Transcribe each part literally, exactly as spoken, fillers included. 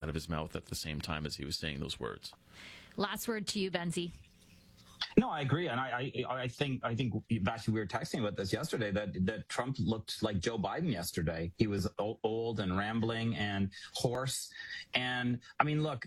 of his mouth at the same time as he was saying those words. Last word to you, Benzie. No, I agree, and I, I, I think, I think actually we were texting about this yesterday that that Trump looked like Joe Biden yesterday. He was old and rambling and hoarse, and I mean, look,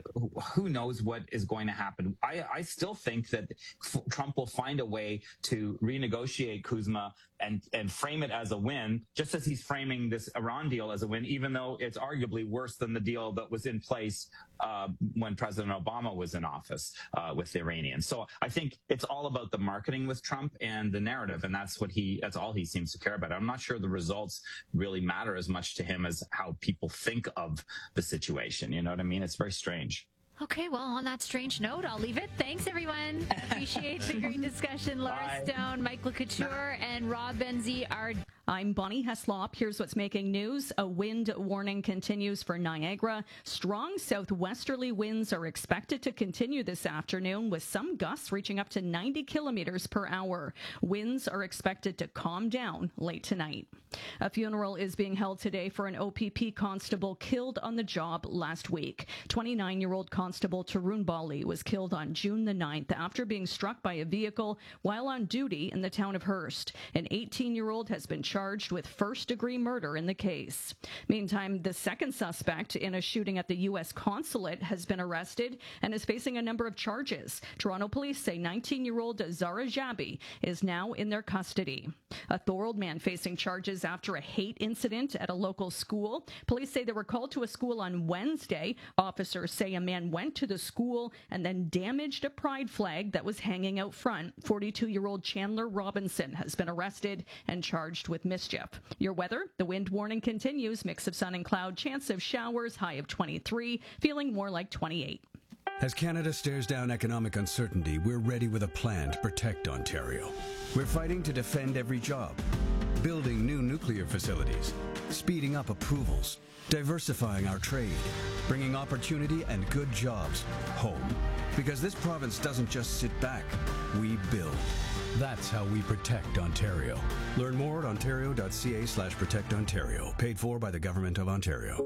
who knows what is going to happen? I, I still think that f- Trump will find a way to renegotiate Kuzma and and frame it as a win, just as he's framing this Iran deal as a win, even though it's arguably worse than the deal that was in place uh, when President Obama was in office uh, with the Iranians. So I think it's all about the marketing with Trump and the narrative, and that's what he that's all he seems to care about. I'm not sure the results really matter as much to him as how people think of the situation. You know what I mean? It's very strange. Okay, well, on that strange note, I'll leave it. Thanks, everyone. Appreciate the great discussion. Laura Bye. Stone, Mike LeCouture, and Rob Benzie are... I'm Bonnie Heslop. Here's what's making news. A wind warning continues for Niagara. Strong southwesterly winds are expected to continue this afternoon, with some gusts reaching up to ninety kilometers per hour. Winds are expected to calm down late tonight. A funeral is being held today for an O P P constable killed on the job last week. twenty-nine-year-old Constable Tarun Bali was killed on June the ninth after being struck by a vehicle while on duty in the town of Hearst. An eighteen-year-old has been charged with first-degree murder in the case. Meantime, the second suspect in a shooting at the U S consulate has been arrested and is facing a number of charges. Toronto police say nineteen-year-old Zara Jabi is now in their custody. A Thorold man facing charges after a hate incident at a local school. Police say they were called to a school on Wednesday. Officers say a man went to the school and then damaged a pride flag that was hanging out front. forty-two-year-old Chandler Robinson has been arrested and charged with mischief. Your weather, the wind warning continues. Mix of sun and cloud, chance of showers, high of twenty-three, feeling more like twenty-eight. As Canada stares down economic uncertainty, we're ready with a plan to protect Ontario. We're fighting to defend every job, building new nuclear facilities, speeding up approvals, diversifying our trade, bringing opportunity and good jobs home. Because this province doesn't just sit back, we build. That's how we protect Ontario. Learn more at ontario.ca slash protect Ontario. Paid for by the Government of Ontario.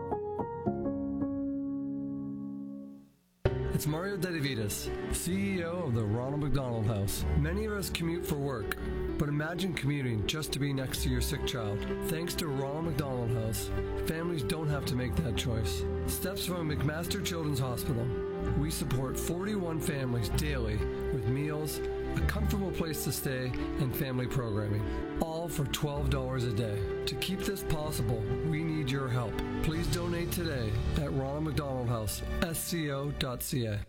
It's Mario Dedivitas, C E O of the Ronald McDonald House. Many of us commute for work, but imagine commuting just to be next to your sick child. Thanks to Ronald McDonald House, families don't have to make that choice. Steps from McMaster Children's Hospital. We support forty-one families daily with meals, a comfortable place to stay, and family programming, all for twelve dollars a day. To keep this possible, we need your help. Please donate today at Ronald McDonald House, S C O dot C A.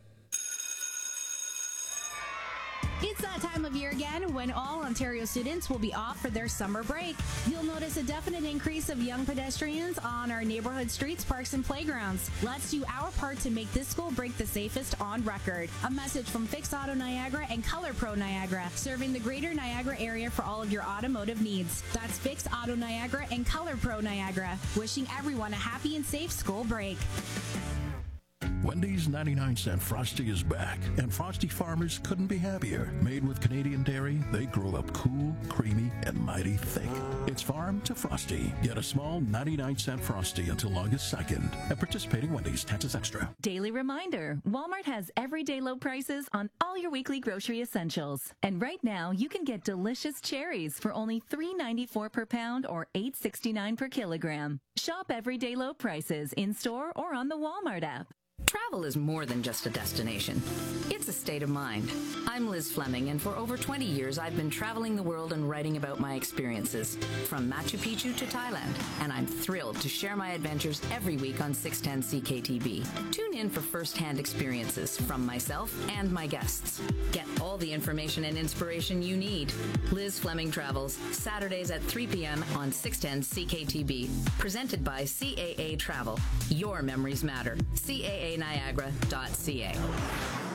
It's that time of year again when all Ontario students will be off for their summer break. You'll notice a definite increase of young pedestrians on our neighborhood streets, parks, and playgrounds. Let's do our part to make this school break the safest on record. A message from Fix Auto Niagara and Color Pro Niagara, serving the greater Niagara area for all of your automotive needs. That's Fix Auto Niagara and Color Pro Niagara, wishing everyone a happy and safe school break. Wendy's ninety-nine cent Frosty is back, and Frosty farmers couldn't be happier. Made with Canadian dairy, they grow up cool, creamy, and mighty thick. It's farm to Frosty. Get a small ninety-nine cent Frosty until August second. At participating Wendy's, taxes extra. Daily reminder, Walmart has everyday low prices on all your weekly grocery essentials. And right now, you can get delicious cherries for only three ninety-four per pound or eight sixty-nine per kilogram. Shop everyday low prices in-store or on the Walmart app. Travel is more than just a destination. It's a state of mind. I'm Liz Fleming, and for over twenty years, I've been traveling the world and writing about my experiences, from Machu Picchu to Thailand, and I'm thrilled to share my adventures every week on six ten C K T B. Tune in for first-hand experiences from myself and my guests. Get all the information and inspiration you need. Liz Fleming Travels, Saturdays at three p.m. on six ten C K T B. Presented by C A A Travel. Your memories matter. C A A Niagara dot C A.